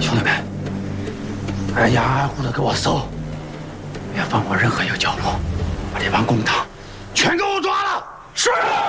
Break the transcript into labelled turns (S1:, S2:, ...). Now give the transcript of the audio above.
S1: 兄弟们，挨家挨户的给我搜，别放过任何一个角落，把这帮共党全给我抓了！是。